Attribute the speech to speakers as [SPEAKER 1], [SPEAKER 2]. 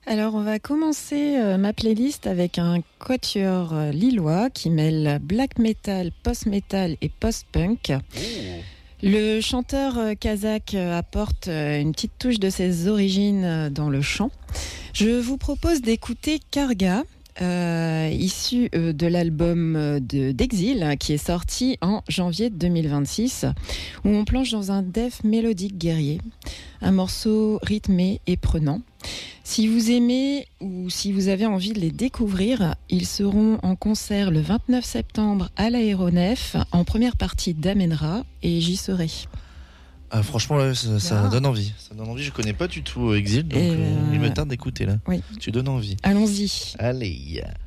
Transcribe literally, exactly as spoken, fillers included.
[SPEAKER 1] Alors, on va commencer euh, ma playlist avec un quatuor euh, lillois qui mêle black metal, post-metal et post-punk.
[SPEAKER 2] Oh.
[SPEAKER 1] Le chanteur euh, kazakh euh, apporte euh, une petite touche de ses origines euh, dans le chant. Je vous propose d'écouter Karga, euh, issu euh, de l'album euh, de, d'Exil, qui est sorti en janvier deux mille vingt-six, où on plonge dans un death mélodique guerrier, un morceau rythmé et prenant. Si vous aimez ou si vous avez envie de les découvrir, ils seront en concert le vingt-neuf septembre à l'Aéronef, en première partie d'Amenra, et j'y serai.
[SPEAKER 2] Ah, franchement, là, ça, ça
[SPEAKER 1] Ah.
[SPEAKER 2] donne envie. Ça donne envie. Je connais pas du tout Exil, donc
[SPEAKER 1] Et
[SPEAKER 2] euh,
[SPEAKER 1] euh,
[SPEAKER 2] il me tarde d'écouter là.
[SPEAKER 1] Oui.
[SPEAKER 2] Tu donnes envie.
[SPEAKER 1] Allons-y.
[SPEAKER 2] Allez.